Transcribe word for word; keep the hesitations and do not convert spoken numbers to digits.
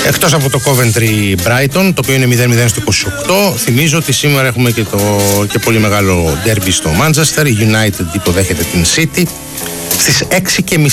Εκτός από το Coventry Brighton, το οποίο είναι μηδέν μηδέν στο είκοσι οκτώ, θυμίζω ότι σήμερα έχουμε και, το, και πολύ μεγάλο derby στο Manchester. Η United υποδέχεται την City στις έξι και τριάντα